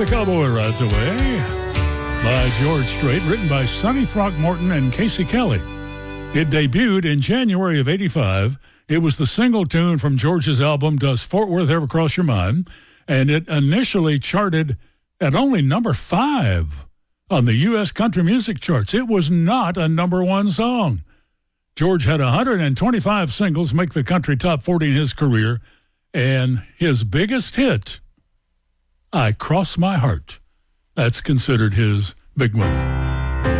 The Cowboy Rides Away by George Strait, written by Sonny Throckmorton and Casey Kelly. It debuted in January of 85. It was the single tune from George's album, Does Fort Worth Ever Cross Your Mind? And it initially charted at only number 5 on the U.S. country music charts. It was not a number 1 song. George had 125 singles make the country top 40 in his career, and his biggest hit, I Cross My Heart. That's considered his big one.